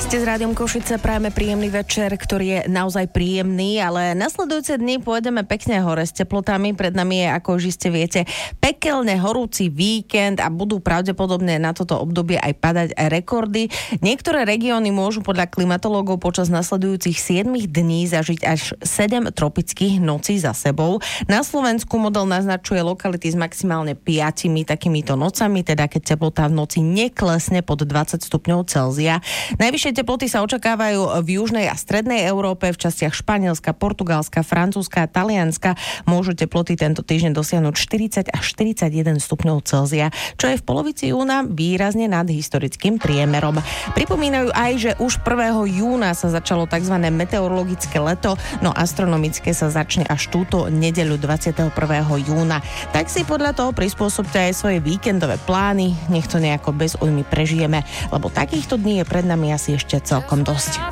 Ste s Rádiom Košice, prajeme príjemný večer, ktorý je naozaj príjemný, ale nasledujúce dni pôjdeme pekne hore s teplotami. Pred nami je, ako už iste viete, pekelne horúci víkend a budú pravdepodobne na toto obdobie aj padať rekordy. Niektoré regióny môžu podľa klimatológov počas nasledujúcich 7 dní zažiť až 7 tropických nocí za sebou. Na Slovensku model naznačuje lokality s maximálne 5 takýmito nocami, teda keď teplota v noci neklesne pod 20 stupňov Celzia. Najvyššie teploty sa očakávajú v južnej a strednej Európe, v častiach Španielska, Portugalska, Francúzska a Talianska. Môžu teploty tento týždeň dosiahnuť 40 až 41 stupňov Celzia, čo je v polovici júna výrazne nad historickým priemerom. Pripomínajú aj, že už 1. júna sa začalo tzv. Meteorologické leto, no astronomické sa začne až túto nedeľu 21. júna. Tak si podľa toho prispôsobte aj svoje víkendové plány, nech to nejako bez újmy prežijeme, lebo takýchto dní je pred nami asi ešte celkom dosť.